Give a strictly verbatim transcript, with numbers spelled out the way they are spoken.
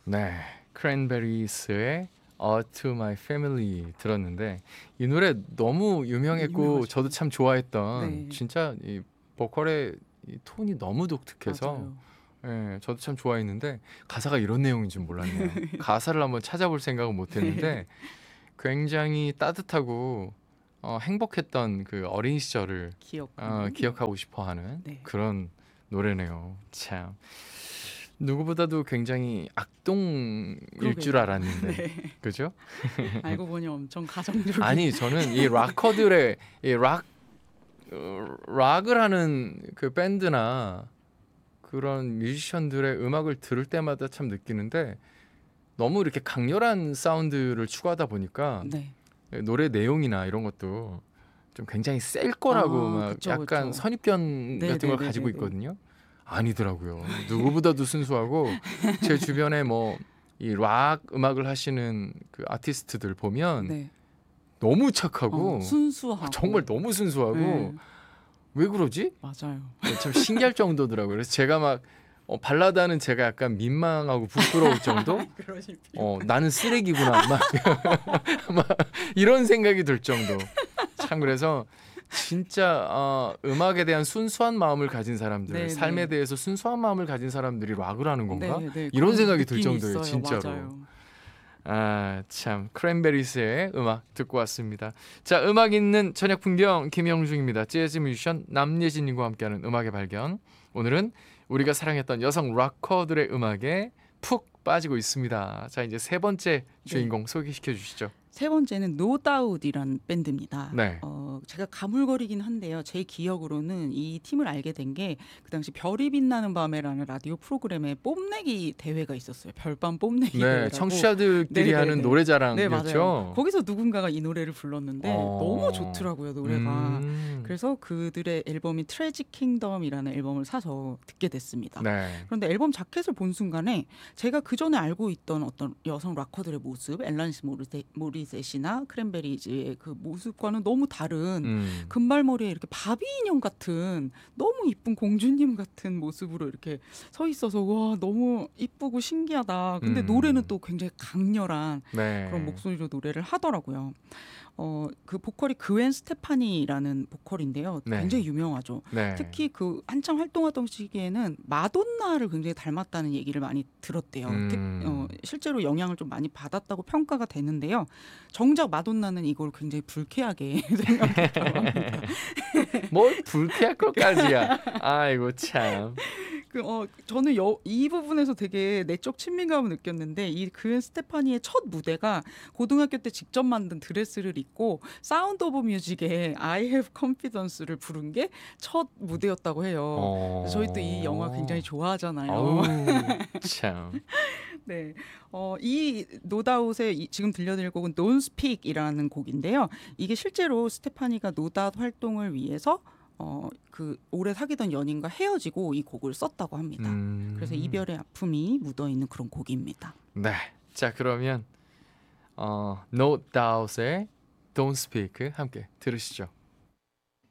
네, 크랜베리스의 Ode to My Family 들었는데 이 노래 너무 유명했고 유명하죠. 저도 참 좋아했던 네, 진짜 이 보컬의 이 톤이 너무 독특해서 맞아요. 예, 저도 참 좋아했는데 가사가 이런 내용인 줄 몰랐네요. 가사를 한번 찾아볼 생각은 네, 못했는데 굉장히 따뜻하고 어, 행복했던 그 어린 시절을 어, 기억하는. 네, 기억하고 싶어하는 네, 그런 노래네요. 참 누구보다도 굉장히 악동일 줄 그러게요. 알았는데 네, 그죠? 알고 보니 엄청 가정적인. 아니 저는 이 락커들의 이 락, 어, 락을 하는 그 밴드나 그런 뮤지션들의 음악을 들을 때마다 참 느끼는데 너무 이렇게 강렬한 사운드를 추구하다 보니까 네, 노래 내용이나 이런 것도 좀 굉장히 셀 거라고 아, 막 그쵸, 약간 그쵸. 선입견 네, 같은 네, 걸 네, 가지고 네, 네, 있거든요. 아니더라고요. 누구보다도 순수하고 제 주변에 뭐 이 락 음악을 하시는 그 아티스트들 보면 네. 너무 어, 착하고 정말 순수하고. 너무 순수하고 네, 왜 그러지? 맞아요. 참 신기할 정도더라고요. 그래서 제가 막 어, 발라다는 제가 약간 민망하고 부끄러울 정도? 그러실 필요. 어, 나는 쓰레기구나. 막, 막 이런 생각이 들 정도. 참 그래서 진짜 어, 음악에 대한 순수한 마음을 가진 사람들, 네, 삶에 네, 대해서 순수한 마음을 가진 사람들이 락을 하는 건가? 네, 네, 이런 그런 생각이 들 느낌이 정도예요, 있어요. 진짜로. 맞아요. 아, 참 크랜베리스의 음악 듣고 왔습니다. 자, 음악 있는 저녁 풍경 김영중입니다. 재즈 뮤지션 남예진님과 함께하는 음악의 발견. 오늘은 우리가 사랑했던 여성 락커들의 음악에 푹 빠지고 있습니다. 자, 이제 세 번째 네. 주인공 소개시켜 주시죠. 세 번째는 노다웃이란 밴드입니다. 네. 어, 제가 가물거리긴 한데요. 제 기억으로는 이 팀을 알게 된 게 그 당시 별이 빛나는 밤에라는 라디오 프로그램에 뽐내기 대회가 있었어요. 별밤 뽐내기 네, 대회라고. 청취자들끼리 하는 네네네. 네, 맞아요. 노래자랑이었죠. 거기서 누군가가 이 노래를 불렀는데 너무 어, 좋더라고요, 노래가. 음, 그래서 그들의 앨범인 트래직 킹덤이라는 앨범을 사서 듣게 됐습니다. 네, 그런데 앨범 자켓을 본 순간에 제가 그 전에 알고 있던 어떤 여성 락커들의 모습, 엘라니스 모리세, 모리셋이나 크랜베리즈의 그 모습과는 너무 다른 음, 금발머리에 이렇게 바비 인형 같은 너무 이쁜 공주님 같은 모습으로 이렇게 서 있어서 와 너무 이쁘고 신기하다. 근데 노래는 음, 또 굉장히 강렬한 그런 네, 목소리로 노래를 하더라고요. 어, 그 보컬이 그웬 스테파니라는 보컬인데요. 네, 굉장히 유명하죠. 네, 특히 그 한창 활동하던 시기에는 마돈나를 굉장히 닮았다는 얘기를 많이 들었대요. 특, 어, 음. 실제로 영향을 좀 많이 받았다고 평가가 되는데요. 정작 마돈나는 이걸 굉장히 불쾌하게 생각했다고 합니다. 뭘 불쾌할 것까지야. 아이고 참. 그, 어, 저는 여, 이 부분에서 되게 내적 친밀감을 느꼈는데 이 그웬 스테파니의 첫 무대가 고등학교 때 직접 만든 드레스를 입고 사운드 오브 뮤직에 I Have Confidence를 부른 게 첫 무대였다고 해요. 그래서 저희 또 이 영화 굉장히 어. 좋아하잖아요. 아우 참. 네. 어, 이 노다웃의 이, 지금 들려드릴 곡은 Don't Speak이라는 곡인데요. 이게 실제로 스테파니가 노다웃 활동을 위해서 어, 그 오래 사귀던 연인과 헤어지고 이 곡을 썼다고 합니다. 그래서 음. 이별의 아픔이 묻어 있는 그런 곡입니다. 네. 자 그러면 어, No Doubt의 Don't Speak 함께 들으시죠.